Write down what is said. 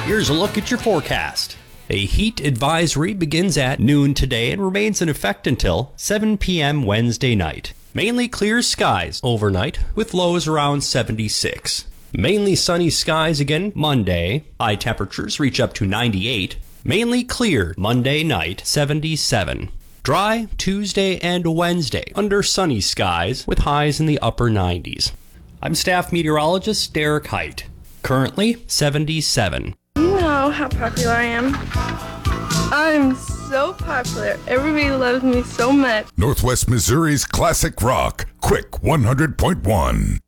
Here's a look at your forecast. A heat advisory begins at noon today and remains in effect until 7 p.m. Wednesday night. Mainly clear skies overnight with lows around 76. Mainly sunny skies again Monday. High temperatures reach up to 98. Mainly clear Monday night, 77. Dry Tuesday and Wednesday under sunny skies with highs in the upper 90s. I'm staff meteorologist Derek Height. Currently 77. You know how popular I am. I'm so popular. Everybody loves me so much. Northwest Missouri's classic rock, Quick 100.1.